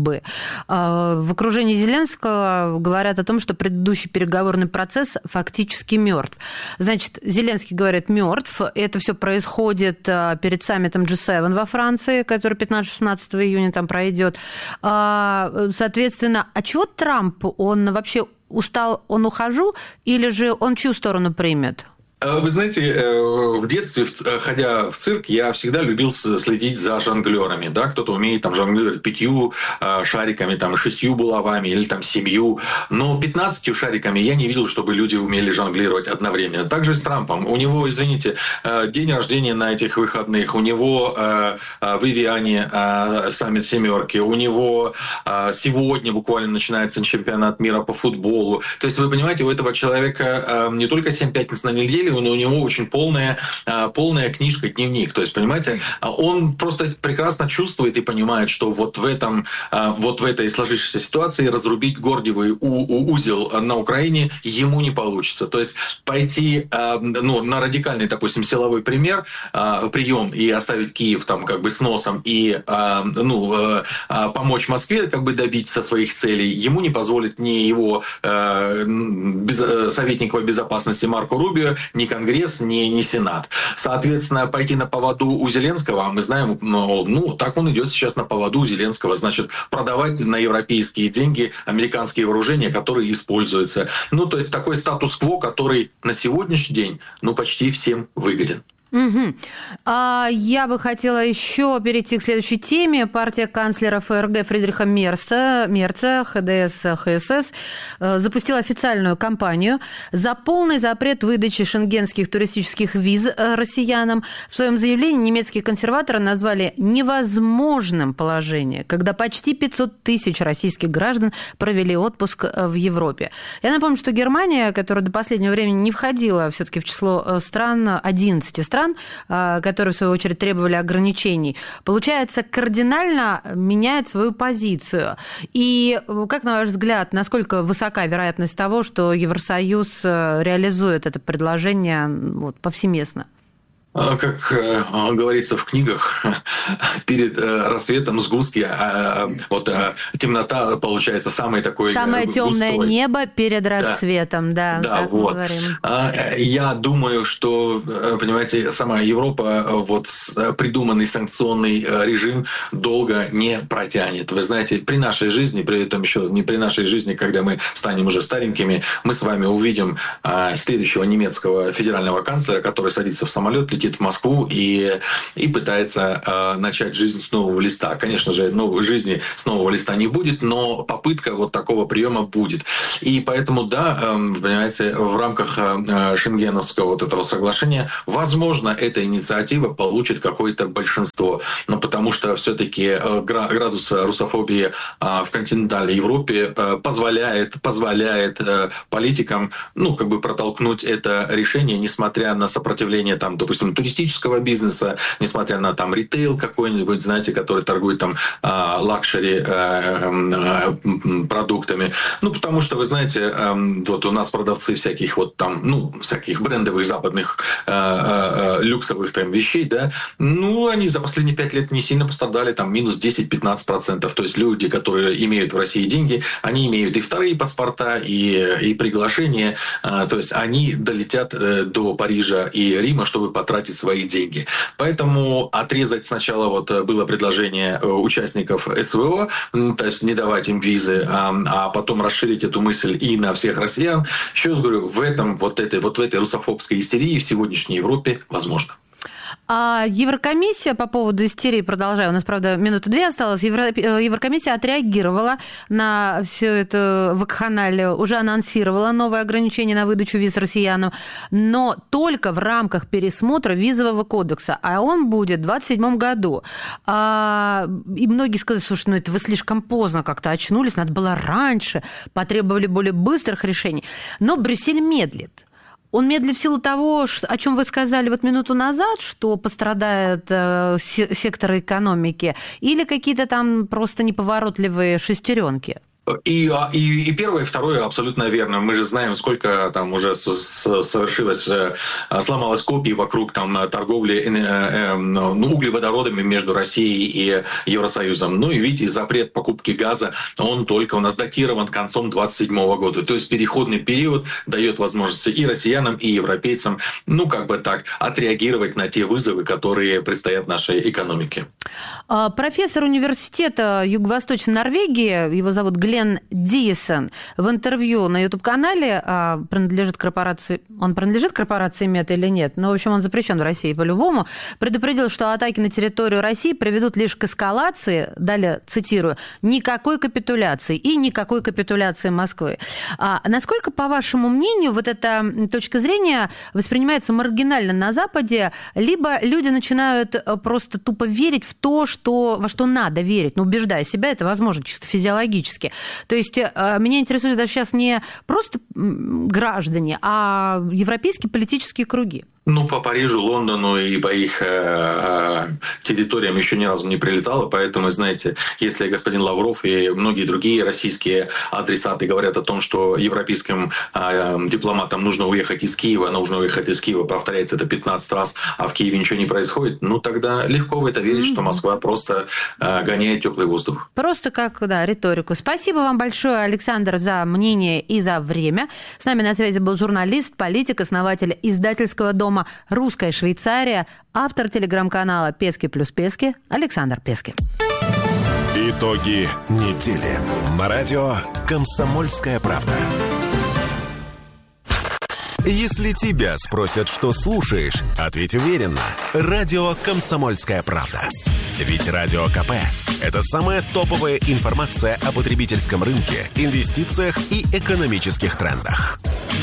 в окружении Зеленского говорят о том, что предыдущий переговорный процесс фактически мертв. Значит, Зеленский говорит мертв. Это все происходит перед саммитом G7 во Франции, который 15-16 июня там пройдет. Соответственно, а чего Трамп, он вообще устал, он ухожу, или же он чью сторону примет? Вы знаете, в детстве, ходя в цирк, я всегда любил следить за жонглерами. Кто-то умеет жонглировать 5 шариками, 6 булавами или 7. Но 15 шариками я не видел, чтобы люди умели жонглировать одновременно. Также с Трампом. У него, извините, день рождения на этих выходных. У него в Вивиане саммит семерки. У него сегодня буквально начинается чемпионат мира по футболу. То есть, вы понимаете, у этого человека не только 7 пятниц на неделю, но у него очень полная книжка, дневник. То есть, понимаете, он просто прекрасно чувствует и понимает, что вот в этой сложившейся ситуации разрубить гордиевый узел на Украине ему не получится. То есть пойти на радикальный, допустим, силовой прием и оставить Киев с носом и помочь Москве добиться своих целей, ему не позволит ни его советник по безопасности Марко Рубио, ни Конгресс, ни Сенат. Соответственно, пойти на поводу у Зеленского, а мы знаем, так он идет сейчас на поводу у Зеленского, значит, продавать на европейские деньги американские вооружения, которые используются. То есть такой статус-кво, который на сегодняшний день, почти всем выгоден. Угу. Я бы хотела еще перейти к следующей теме. Партия канцлера ФРГ Фридриха Мерца, ХДС-ХСС, запустила официальную кампанию за полный запрет выдачи шенгенских туристических виз россиянам. В своем заявлении немецкие консерваторы назвали невозможным положение, когда почти 500 тысяч российских граждан провели отпуск в Европе. Я напомню, что Германия, которая до последнего времени не входила все-таки в число стран, 11 стран, которые, в свою очередь, требовали ограничений, получается, кардинально меняет свою позицию. И как, на ваш взгляд, насколько высока вероятность того, что Евросоюз реализует это предложение повсеместно? Как говорится в книгах, перед рассветом сгустки, темнота получается самое темное небо перед рассветом, да так вот. Мы говорим. Я думаю, что, понимаете, сама Европа, придуманный санкционный режим долго не протянет. Вы знаете, при нашей жизни, при этом еще не при нашей жизни, когда мы станем уже старенькими, мы с вами увидим следующего немецкого федерального канцлера, который садится в самолет, летит в Москву и пытается начать жизнь с нового листа. Конечно же, новой жизни с нового листа не будет, но попытка такого приема будет. И поэтому, да, понимаете, в рамках шенгеновского этого соглашения, возможно, эта инициатива получит какое-то большинство. Но потому что все-таки градус русофобии в континентальной Европе позволяет политикам, протолкнуть это решение, несмотря на сопротивление, допустим, туристического бизнеса, несмотря на ритейл какой-нибудь, знаете, который торгует лакшери продуктами. Потому что, вы знаете, у нас продавцы всяких всяких брендовых западных люксовых вещей, да, они за последние 5 лет не сильно пострадали, минус 10-15%. То есть люди, которые имеют в России деньги, они имеют и вторые паспорта, и приглашения. То есть они долетят до Парижа и Рима, чтобы потратить свои деньги. Поэтому отрезать сначала было предложение участников СВО, то есть не давать им визы, а потом расширить эту мысль и на всех россиян. Еще раз говорю, в этой русофобской истерии в сегодняшней Европе возможно. А Еврокомиссия по поводу истерии, продолжаю, у нас, правда, 2 минуты осталось, Еврокомиссия отреагировала на всю эту вакханалию, уже анонсировала новые ограничения на выдачу виз россиянам, но только в рамках пересмотра визового кодекса, а он будет в 2027 году. И многие сказали, слушай, это вы слишком поздно как-то очнулись, надо было раньше, потребовали более быстрых решений. Но Брюссель медлит. Он медлит в силу того, о чем вы сказали минуту назад, что пострадает сектор экономики, или какие-то просто неповоротливые шестеренки? И первое, и второе абсолютно верно. Мы же знаем, сколько уже сломалось копий вокруг торговли углеводородами между Россией и Евросоюзом. И видите, запрет покупки газа, он только у нас датирован концом 2027 года. То есть переходный период дает возможности и россиянам, и европейцам, отреагировать на те вызовы, которые предстоят нашей экономике. Профессор университета Юго-Восточной Норвегии, его зовут Глен Диесен, в интервью на YouTube-канале, принадлежит корпорации Мета или нет, но, в общем, он запрещен в России по-любому, предупредил, что атаки на территорию России приведут лишь к эскалации, далее цитирую, никакой капитуляции и никакой капитуляции Москвы. Насколько, по вашему мнению, эта точка зрения воспринимается маргинально на Западе, либо люди начинают просто тупо верить в то, во что надо верить, убеждая себя, это возможно чисто физиологически. То есть меня интересует даже сейчас не просто граждане, а европейские политические круги. По Парижу, Лондону и по их территориям еще ни разу не прилетало, поэтому, знаете, если господин Лавров и многие другие российские адресаты говорят о том, что европейским дипломатам нужно уехать из Киева, повторяется это 15 раз, а в Киеве ничего не происходит, тогда легко в это верить, что Москва просто гоняет теплый воздух. Просто как, риторику. Спасибо вам большое, Александр, за мнение и за время. С нами на связи был журналист, политик, основатель издательского дома «Русская Швейцария», автор телеграм-канала «Пески плюс Пески» Александр Пески. Итоги недели. На радио «Комсомольская правда». Если тебя спросят, что слушаешь, ответь уверенно. Радио «Комсомольская правда». Ведь Радио КП – это самая топовая информация о потребительском рынке, инвестициях и экономических трендах.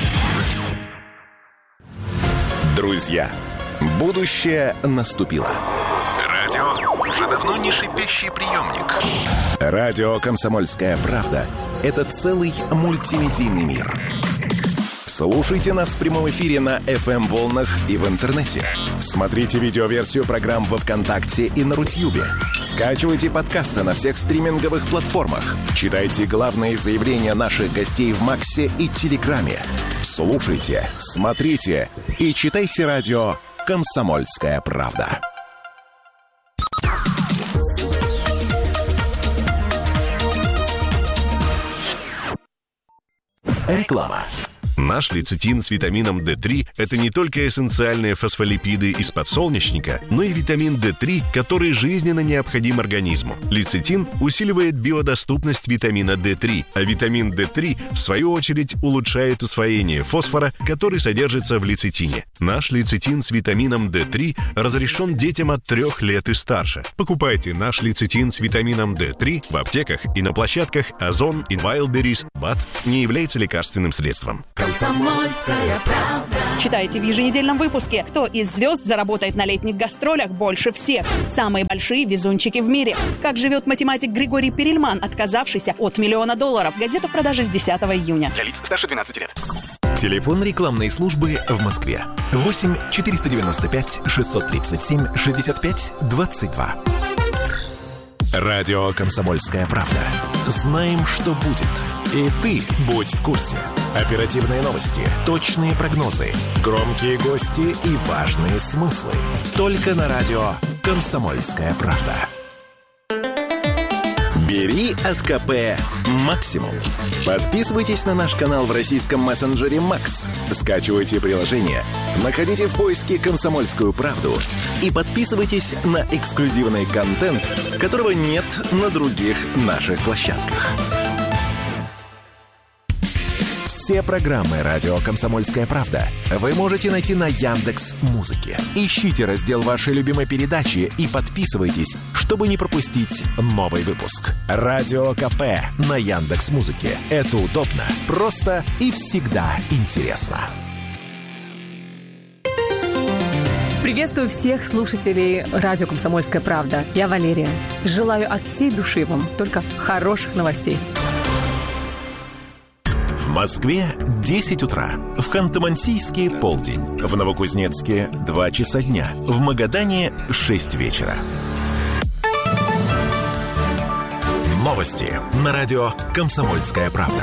Друзья, будущее наступило. Радио уже давно не шипящий приемник. Радио «Комсомольская правда» – это целый мультимедийный мир. Слушайте нас в прямом эфире на FM-волнах и в интернете. Смотрите видеоверсию программ во ВКонтакте и на Рутьюбе. Скачивайте подкасты на всех стриминговых платформах. Читайте главные заявления наших гостей в Максе и Телеграме. Слушайте, смотрите и читайте радио «Комсомольская правда». Реклама. Наш лецитин с витамином D3 – это не только эссенциальные фосфолипиды из подсолнечника, но и витамин D3, который жизненно необходим организму. Лецитин усиливает биодоступность витамина D3, а витамин D3, в свою очередь, улучшает усвоение фосфора, который содержится в лецитине. Наш лецитин с витамином D3 разрешен детям от 3 лет и старше. Покупайте наш лецитин с витамином D3 в аптеках и на площадках Озон и Wildberries. БАД не является лекарственным средством. Комсомольская правда. Читайте в еженедельном выпуске, кто из звезд заработает на летних гастролях больше всех. Самые большие везунчики в мире. Как живет математик Григорий Перельман, отказавшийся от $1 миллиона. Газета в продаже с 10 июня. Для лиц старше 12 лет. Телефон рекламной службы в Москве. 8 495 637 65 22. Радио «Комсомольская правда». Знаем, что будет. И ты будь в курсе. Оперативные новости, точные прогнозы, громкие гости и важные смыслы. Только на радио «Комсомольская правда». Бери от КП максимум. Подписывайтесь на наш канал в российском мессенджере «Макс». Скачивайте приложение, находите в поиске «Комсомольскую правду» и подписывайтесь на эксклюзивный контент, которого нет на других наших площадках. Все программы «Радио Комсомольская правда» вы можете найти на Яндекс.Музыке. Ищите раздел вашей любимой передачи и подписывайтесь, чтобы не пропустить новый выпуск. Радио КП на Яндекс.Музыке. Это удобно, просто и всегда интересно. Приветствую всех слушателей радио «Комсомольская правда». Я Валерия. Желаю от всей души вам только хороших новостей. В Москве 10 утра, в Ханты-Мансийске полдень, в Новокузнецке 2 часа дня, в Магадане 6 вечера. Новости на радио «Комсомольская правда».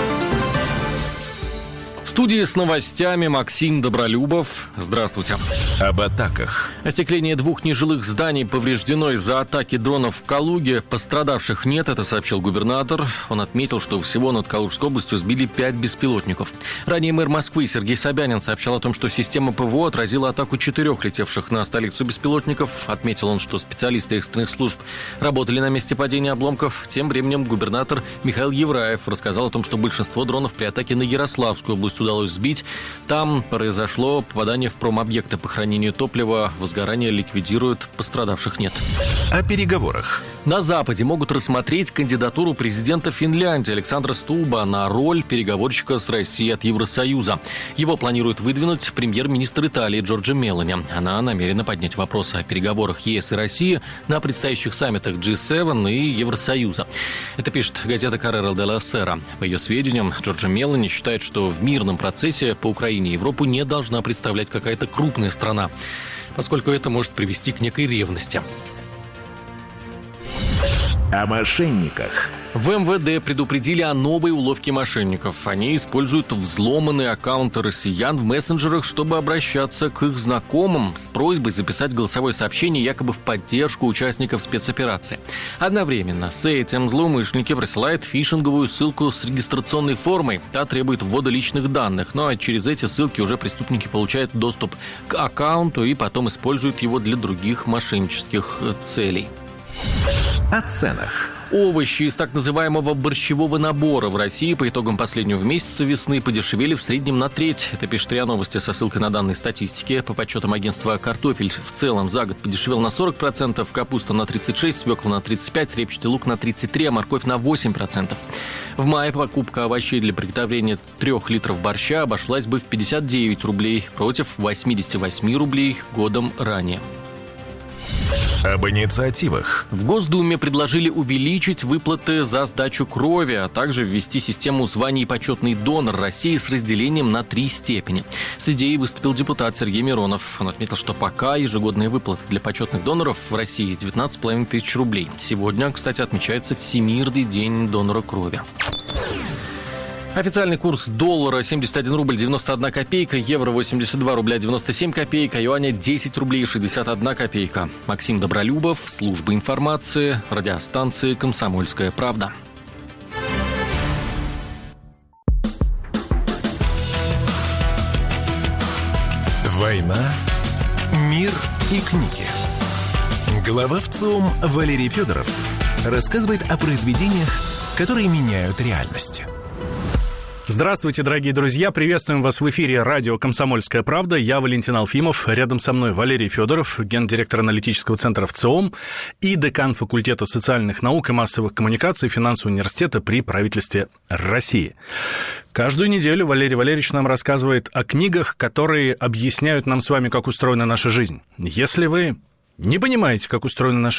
В студии с новостями Максим Добролюбов. Здравствуйте. Об атаках. Остекление 2 нежилых зданий повреждено из-за атаки дронов в Калуге. Пострадавших нет, это сообщил губернатор. Он отметил, что всего над Калужской областью сбили 5 беспилотников. Ранее мэр Москвы Сергей Собянин сообщал о том, что система ПВО отразила атаку 4 летевших на столицу беспилотников. Отметил он, что специалисты экстренных служб работали на месте падения обломков. Тем временем губернатор Михаил Евраев рассказал о том, что большинство дронов при атаке на Ярославскую область удалось сбить. Там произошло попадание в промобъекты по хранению топлива. Возгорание ликвидируют, пострадавших нет. О переговорах. На Западе могут рассмотреть кандидатуру президента Финляндии Александра Стуба на роль переговорщика с Россией от Евросоюза. Его планирует выдвинуть премьер-министр Италии Джорджа Мелони. Она намерена поднять вопросы о переговорах ЕС и России на предстоящих саммитах G7 и Евросоюза. Это пишет газета «Коррера делла Сера». По ее сведениям, Джорджа Мелони считает, что в мирном процессе по Украине Европу не должна представлять какая-то крупная страна, поскольку это может привести к некой ревности. О мошенниках. В МВД предупредили о новой уловке мошенников. Они используют взломанные аккаунты россиян в мессенджерах, чтобы обращаться к их знакомым с просьбой записать голосовое сообщение якобы в поддержку участников спецоперации. Одновременно с этим злоумышленники присылают фишинговую ссылку с регистрационной формой. Та требует ввода личных данных, ну а через эти ссылки уже преступники получают доступ к аккаунту и потом используют его для других мошеннических целей. О ценах. Овощи из так называемого борщевого набора в России по итогам последнего месяца весны подешевели в среднем на треть. Это пишет РИА Новости со ссылкой на данные статистики. По подсчетам агентства «Картофель» в целом за год подешевел на 40%, капуста на 36%, свекла на 35%, репчатый лук на 33%, а морковь на 8%. В мае покупка овощей для приготовления 3 литров борща обошлась бы в 59 рублей против 88 рублей годом ранее. Об инициативах. В Госдуме предложили увеличить выплаты за сдачу крови, а также ввести систему званий «Почетный донор России» с разделением на 3 степени. С идеей выступил депутат Сергей Миронов. Он отметил, что пока ежегодные выплаты для почетных доноров в России 19,5 тысяч рублей. Сегодня, кстати, отмечается Всемирный день донора крови. Официальный курс доллара 71 рубль 91 копейка, евро 82 рубля 97 копеек, а юаня 10 рублей 61 копейка. Максим Добролюбов, служба информации, радиостанции «Комсомольская правда». «Война, мир и книги». Глава ВЦИОМ Валерий Федоров рассказывает о произведениях, которые меняют реальность. Здравствуйте, дорогие друзья! Приветствуем вас в эфире радио «Комсомольская правда». Я Валентин Алфимов. Рядом со мной Валерий Федоров, гендиректор аналитического центра ВЦИОМ и декан факультета социальных наук и массовых коммуникаций Финансового университета при правительстве России. Каждую неделю Валерий Валерьевич нам рассказывает о книгах, которые объясняют нам с вами, как устроена наша жизнь. Если вы не понимаете, как устроена наша